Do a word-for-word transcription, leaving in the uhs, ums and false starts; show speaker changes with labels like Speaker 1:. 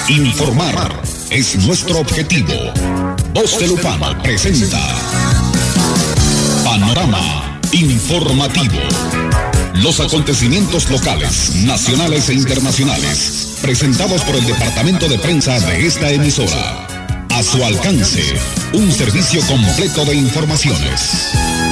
Speaker 1: Informar es nuestro objetivo. Voz de Lupano presenta Panorama Informativo. Los acontecimientos locales, nacionales e internacionales, presentados por el Departamento de Prensa de esta emisora. A su alcance, un servicio completo de informaciones.